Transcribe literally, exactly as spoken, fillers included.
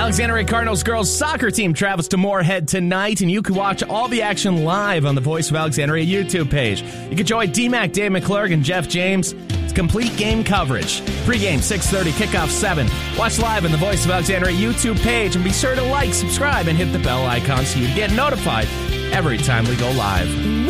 Alexandria Cardinals girls soccer team travels to Moorhead tonight, and you can watch all the action live on the Voice of Alexandria YouTube page. You can join D-Mac, Dave McClurg, and Jeff James. It's complete game coverage. Pre-game six thirty, kickoff seven. Watch live on the Voice of Alexandria YouTube page, and be sure to like, subscribe, and hit the bell icon so you get notified every time we go live.